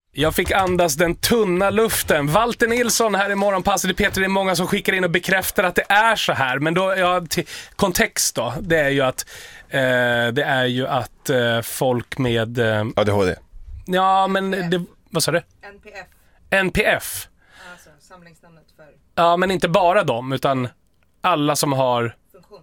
Jag fick andas den tunna luften. Walter Nilsson här i Morgonpasset. Peter, det är många som skickar in och bekräftar att det är så här. Men då, kontext då, det är ju att folk med ADHD. Ja, men vad sa du? NPF. Alltså samlingsnamnet för. Ja, men inte bara dem, utan alla som har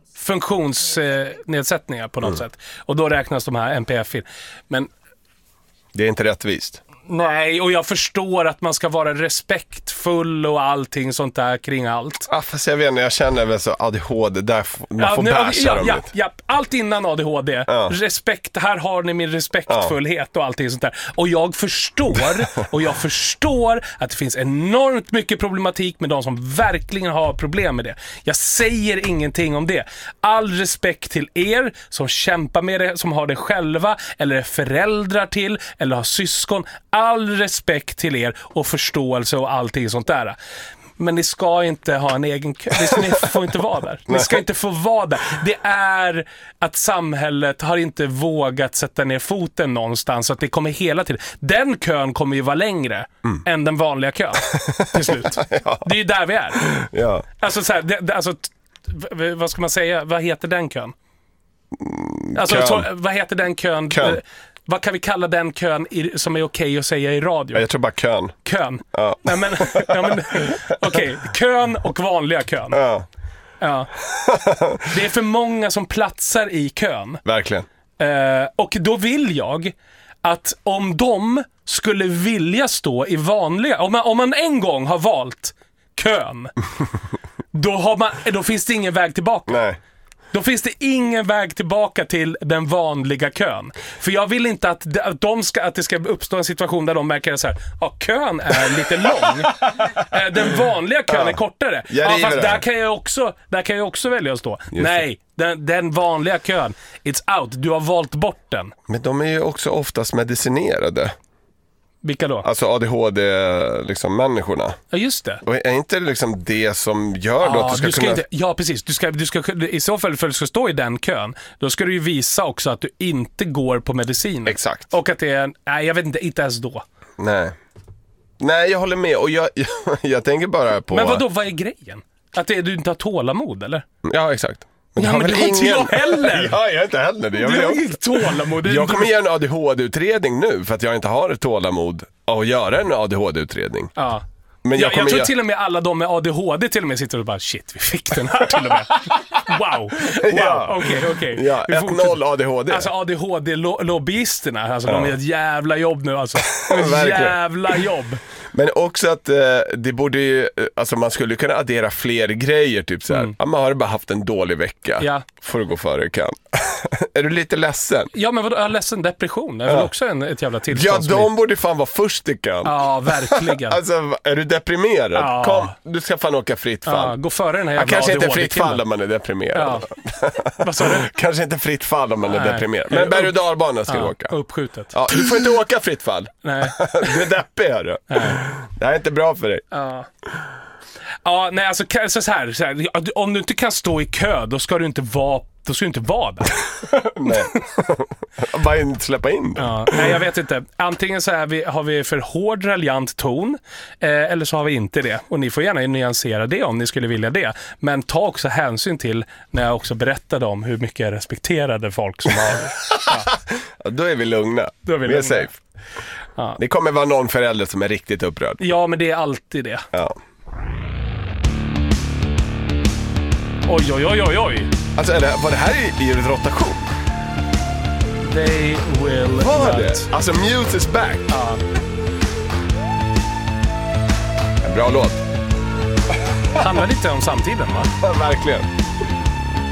funktionsnedsättningar på något sätt. Och då räknas de här NPF in. Men det är inte rättvist. Nej, och jag förstår att man ska vara respektfull och allting sånt där kring allt. Ja, fast jag vet inte, jag känner väl så ADHD, där man får bärsa dem lite. Ja, allt innan ADHD. Ja. Respekt, här har ni min respektfullhet och allting sånt där. Och jag förstår att det finns enormt mycket problematik med de som verkligen har problem med det. Jag säger ingenting om det. All respekt till er som kämpar med det, som har det själva, eller är föräldrar till, eller har syskon. All respekt till er och förståelse och allting sånt där. Men ni ska inte ha en egen kö. Ni får inte vara där. Ni ska inte få vara där. Det är att samhället har inte vågat sätta ner foten någonstans, så att det kommer hela tiden. Den kön kommer ju vara längre än den vanliga kön till slut. Ja. Det är ju där vi är. Ja. Alltså, så här, alltså, vad ska man säga? Vad heter den kön? Alltså, vad heter den kön? Vad kan vi kalla den kön som är okej att säga i radio? Jag tror bara kön. Kön? Ja. Nej, men okej. Kön och vanliga kön. Ja. Ja. Det är för många som platsar i kön. Verkligen. Och då vill jag att om de skulle vilja stå i vanliga... Om man en gång har valt kön, då finns det ingen väg tillbaka. Nej. Då finns det ingen väg tillbaka till den vanliga kön. För jag vill inte att det ska uppstå en situation där de märker så här: kön är lite lång. Den vanliga kön är kortare. Fast där kan jag också välja att stå. Just nej, den vanliga kön, it's out. Du har valt bort den. Men de är ju också oftast medicinerade. Vilka då? Alltså ADHD, liksom människorna. Ja, just det. Och är inte liksom det som gör då att du ska kunna... Ja, precis. Du ska, i så fall, för att du ska stå i den kön, då ska du ju visa också att du inte går på medicin. Exakt. Och att det är... Nej, jag vet inte ens då. Nej, jag håller med. Och jag tänker bara på... Men vad är grejen? Att du inte har tålamod, eller? Ja, exakt. Men det har inte jag heller. Ja, jag har inte heller det. Du har inget tålamod. Jag kommer göra en ADHD-utredning nu för att jag inte har ett tålamod att göra en ADHD-utredning. Ja. Men jag tror till och med alla de med ADHD till och med sitter och bara, shit, vi fick den här till och med. Wow. Ja. Okej. Ja, 1-0 ADHD. Alltså ADHD-lobbyisterna, alltså de är ett jävla jobb nu alltså. Jävla jobb. Men också att det borde ju, alltså man skulle kunna addera fler grejer, typ så här. Man har bara haft en dålig vecka. Ja. Får du gå före du kan. Är du lite ledsen? Ja, men vadå, jag är ledsen, depression. Det är väl också ett jävla tillstånd. Ja, de borde fan vara först i kan. Ja, verkligen. Alltså, är du deprimerad? Ja. Kom, du ska fan åka fritt fall. Ja, gå före den här jävla kanske inte fritt fall om man är deprimerad. Ja. Vad sa du? Kanske inte fritt fall om man är deprimerad. Men berg- och dalbana ska du åka. Uppskjutet. Ja, du får inte åka fritt fall. Nej. Du är deppig, hörru. Det här är inte bra för dig. Ja, nej, alltså så här, om du inte kan stå i kö, då ska du inte vara där. Nej. Bara inte släppa in det. Ja, nej, jag vet inte. Antingen så har vi för hård, raljant ton, eller så har vi inte det. Och ni får gärna nyansera det om ni skulle vilja det. Men ta också hänsyn till när jag också berättade om hur mycket jag respekterade folk som har... Ja, då är vi lugna. Vi är safe. Ja. Det kommer vara någon förälder som är riktigt upprörd. Ja, men det är alltid det. Ja. Oj. Alltså, var det här i rotation? They will var det? Alltså, Muse is back. Ja. En bra låt. Handlar lite om samtiden, va? Ja, verkligen.